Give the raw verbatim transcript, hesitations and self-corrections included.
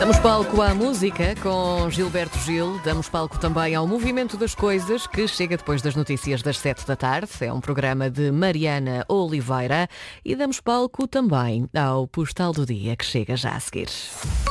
Damos palco à música com Gilberto Gil, damos palco também ao movimento das coisas que chega depois das notícias das sete da tarde. É um programa de Mariana Oliveira e damos palco também ao Postal do Dia que chega já a seguir.